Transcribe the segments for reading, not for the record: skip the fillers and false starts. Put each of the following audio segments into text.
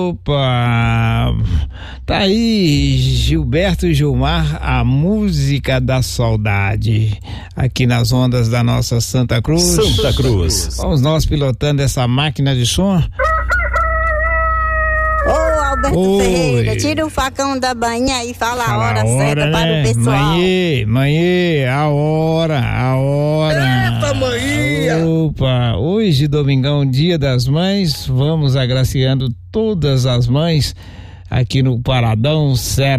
Opa, tá aí Gilberto e Gilmar, a música da saudade, aqui nas ondas da nossa Santa Cruz. Santa Cruz. Vamos nós pilotando essa máquina de som. Ô, Alberto Ferreira, tira o facão da bainha e fala a hora certa, né? Para o pessoal. Manhê, a hora. Eita, manhê! Opa, hoje, domingão, Dia das Mães, vamos agraciando todas as mães aqui no Paradão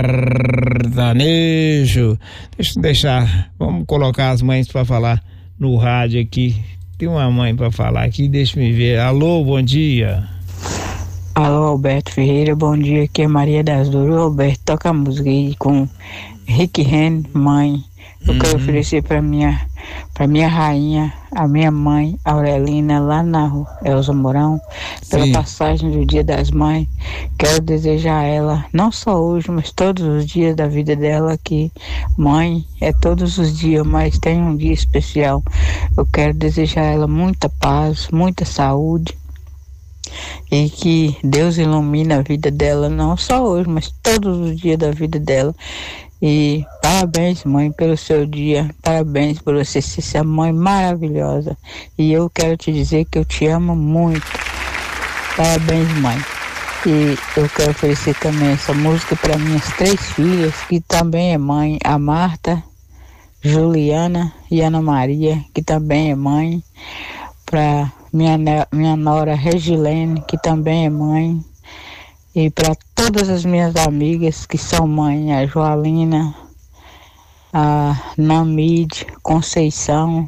Sertanejo. Vamos colocar as mães para falar no rádio aqui. Tem uma mãe para falar aqui, deixa me ver. Alô, bom dia. Alô, Alberto Ferreira, bom dia, aqui é Maria das Dores. Alberto, toca a música aí com Rick Renner, mãe. Eu quero oferecer pra minha rainha, a minha mãe, Aurelina, lá na rua Elza Mourão, pela passagem do Dia das Mães. Quero desejar a ela, não só hoje, mas todos os dias da vida dela, que mãe é todos os dias, mas tem um dia especial. Eu quero desejar a ela muita paz, muita saúde, e que Deus ilumine a vida dela, não só hoje, mas todos os dias da vida dela. E parabéns, mãe, pelo seu dia, parabéns por você ser essa mãe maravilhosa, e eu quero te dizer que eu te amo muito. Parabéns, mãe. E eu quero oferecer também essa música para minhas 3 filhas, que também é mãe, a Marta, Juliana e Ana Maria, que também é mãe, para minha nora Regilene, que também é mãe, e para todas as minhas amigas que são mãe, a Joalina, a Namide, Conceição,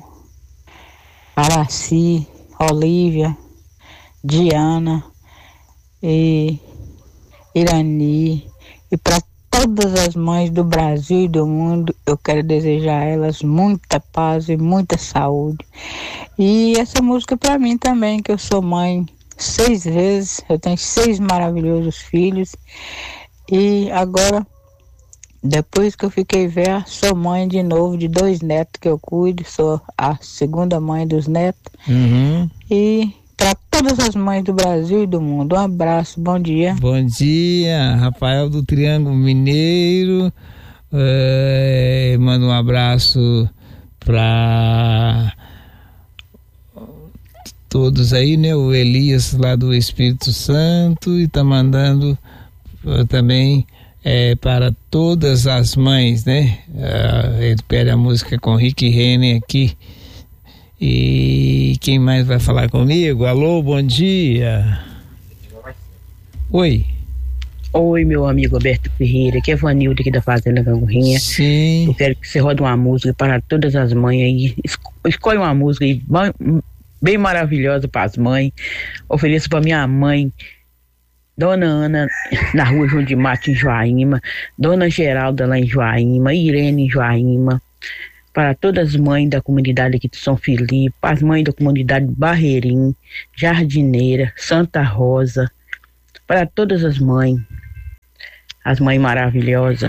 Araci, Olívia, Diana e Irani, e para todas as mães do Brasil e do mundo, eu quero desejar a elas muita paz e muita saúde. E essa música para mim também, que eu sou mãe 6 vezes, eu tenho 6 maravilhosos filhos, e agora, depois que eu fiquei velha, sou mãe de novo de 2 netos que eu cuido, sou a segunda mãe dos netos. E para todas as mães do Brasil e do mundo, um abraço, bom dia. Bom dia, Rafael do Triângulo Mineiro, manda um abraço para todos aí, né? O Elias lá do Espírito Santo, e tá mandando também para todas as mães, né? Ele pede a música com Rick Renner aqui. E quem mais vai falar comigo? Alô, bom dia. Oi. Oi, meu amigo Alberto Ferreira, que é Vanilda aqui da Fazenda Gangorrinha. Sim. Eu quero que você rode uma música para todas as mães aí. Escolhe uma música aí bem maravilhosa para as mães. Ofereço para minha mãe, Dona Ana, na rua João de Mato, em Joaíma, Dona Geralda, lá em Joaíma, Irene, em Joaíma, para todas as mães da comunidade aqui de São Felipe, as mães da comunidade Barreirim, Jardineira, Santa Rosa, para todas as mães maravilhosas.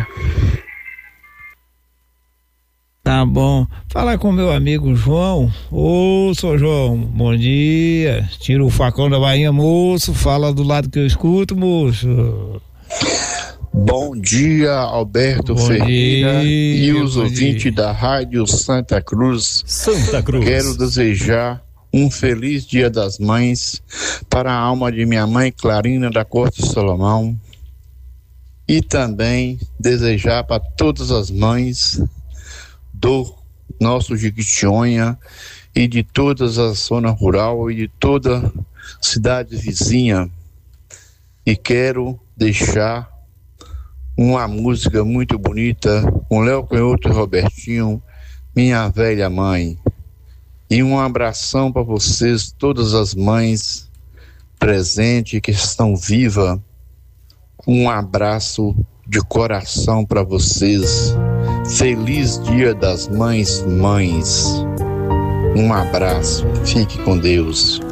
Tá bom. Falar com meu amigo João. Ô, seu João, bom dia. Tira o facão da bainha, moço. Fala do lado que eu escuto, moço. Bom dia, Alberto Ferreira e os ouvintes da Rádio Santa Cruz. Santa Cruz. Quero desejar um feliz Dia das Mães para a alma de minha mãe Clarina da Corte Solomão, e também desejar para todas as mães do nosso Jequitinhonha e de todas as zonas rural e de toda cidade vizinha. E quero deixar uma música muito bonita com Léo Canhoto e Robertinho, Minha Velha Mãe. E um abração para vocês, todas as mães presentes que estão vivas. Um abraço de coração para vocês. Feliz Dia das Mães. Um abraço. Fique com Deus.